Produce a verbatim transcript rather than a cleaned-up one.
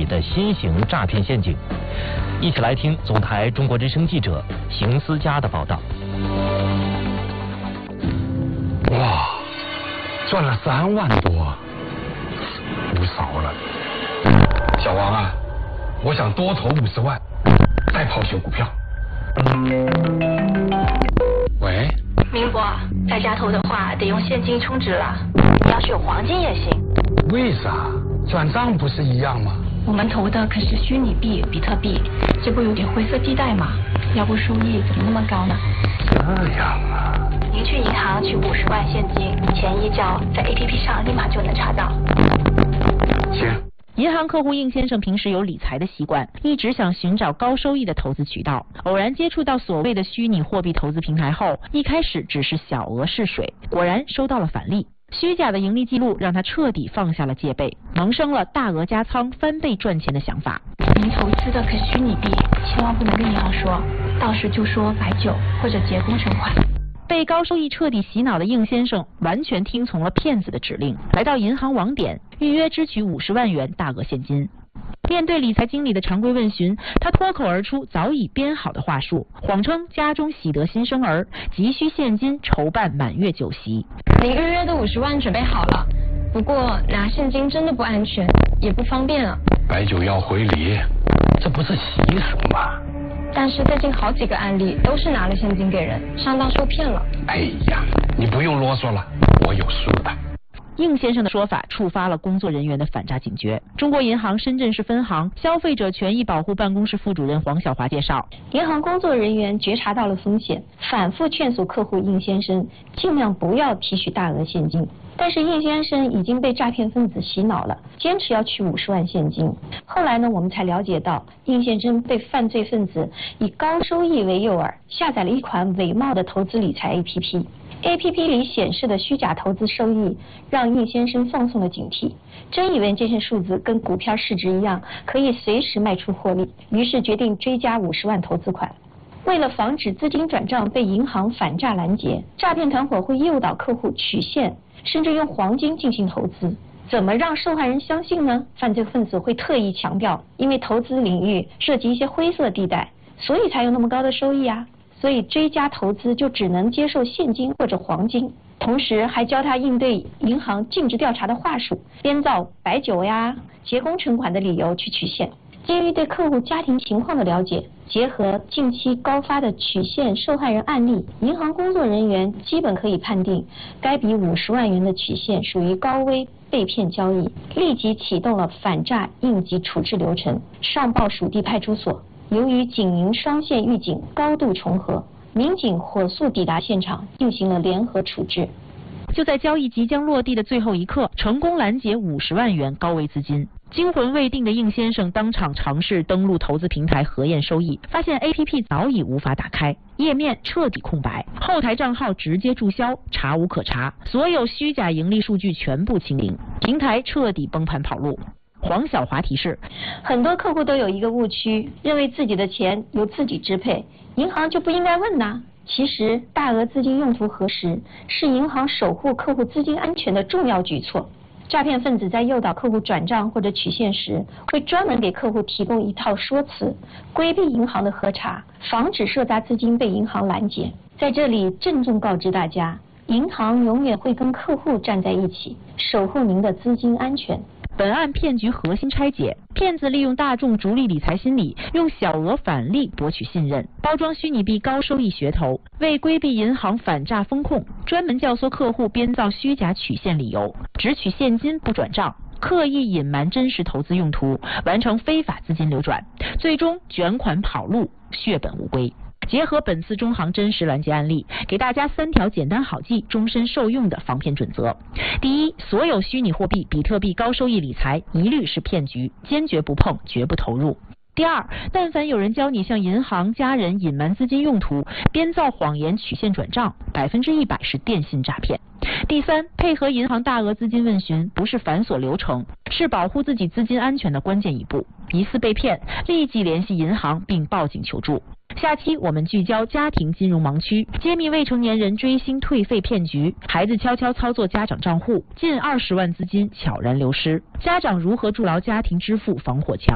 的新型诈骗陷阱。一起来听总台中国之声记者邢思佳的报道。 哇，赚了三万多，不少了。小王啊，我想多投五十万，再抛售股票。喂， 明博，在家投的话得用现金充值了，要是有黄金也行。 为啥？转账不是一样吗？ 我们投的可是虚拟币、比特币，这不有点灰色地带吗？要不收益怎么那么高呢？ 这样啊。 您去银行取五十万现金，钱一交，在 A P P 上立马就能查到。 行。 银行客户应先生平时有理财的习惯，一直想寻找高收益的投资渠道。偶然接触到所谓的虚拟货币投资平台后，一开始只是小额试水，果然收到了返利。虚假的盈利记录让他彻底放下了戒备，萌生了大额加仓翻倍赚钱的想法。 您投资的可是虚拟币，千万不能跟银行说，到时就说白酒或者结工程款。 被高收益彻底洗脑的应先生完全听从了骗子的指令，来到银行网点预约支取五十万元大额现金。面对理财经理的常规问询，他脱口而出早已编好的话术，谎称家中喜得新生儿，急需现金筹办满月酒席。 您预约的五十万准备好了，不过拿现金真的不安全，也不方便啊。 白酒要回礼，这不是习俗吗？ 但是最近好几个案例都是拿了现金给人，上当受骗了。 哎呀，你不用啰嗦了，我有数的。 应先生的说法触发了工作人员的反诈警觉。中国银行深圳市分行消费者权益保护办公室副主任黄晓华介绍， 银行工作人员觉察到了风险，反复劝阻客户应先生尽量不要提取大额现金。但是应先生已经被诈骗分子洗脑了，坚持要取五十万现金。后来呢，我们才了解到，应先生被犯罪分子以高收益为诱饵，下载了一款伪冒的投资理财 A P P。A P P 里显示的虚假投资收益，让应先生放松了警惕，真以为这些数字跟股票市值一样，可以随时卖出获利，于是决定追加五十万投资款。为了防止资金转账被银行反诈拦截，诈骗团伙会诱导客户取现，甚至用黄金进行投资。怎么让受害人相信呢？犯罪分子会特意强调，因为投资领域涉及一些灰色地带，所以才有那么高的收益啊。所以追加投资就只能接受现金或者黄金，同时还教他应对银行尽职调查的话术，编造白酒呀、结工程款的理由去取现。基于对客户家庭情况的了解，结合近期高发的取现受害人案例，银行工作人员基本可以判定该笔五十万元的取现属于高危被骗交易，立即启动了反诈应急处置流程，上报属地派出所。由于警银双线预警高度重合，民警火速抵达现场，进行了联合处置。 就在交易即将落地的最后一刻，成功拦截五十万元高危资金。惊魂未定的应先生当场尝试登录投资平台核验收益，发现 A P P 早已无法打开，页面彻底空白，后台账号直接注销，查无可查，所有虚假盈利数据全部清零，平台彻底崩盘跑路。黄晓华提示， 很多客户都有一个误区，认为自己的钱由自己支配，银行就不应该问呐。其实大额资金用途核实是银行守护客户资金安全的重要举措。诈骗分子在诱导客户转账或者取现时，会专门给客户提供一套说辞，规避银行的核查，防止涉诈资金被银行拦截。在这里郑重告知大家，银行永远会跟客户站在一起，守护您的资金安全。 本案骗局核心拆解，骗子利用大众逐利理财心理，用小额返利博取信任，包装虚拟币高收益噱头，为规避银行反诈风控，专门教唆客户编造虚假取现理由，只取现金不转账，刻意隐瞒真实投资用途，完成非法资金流转，最终卷款跑路，血本无归。结合本次中行真实拦截案例，给大家三条简单好记、终身受用的防骗准则。第一，所有虚拟货币、比特币高收益理财一律是骗局，坚决不碰，绝不投入。第二，但凡有人教你向银行、家人隐瞒资金用途，编造谎言取现转账，百分之一百是电信诈骗。第三，配合银行大额资金问询不是繁琐流程，是保护自己资金安全的关键一步。疑似被骗，立即联系银行并报警求助。下期我们聚焦家庭金融盲区，揭秘未成年人追星退费骗局，孩子悄悄操作家长账户，近二十万资金悄然流失，家长如何筑牢家庭支付防火墙。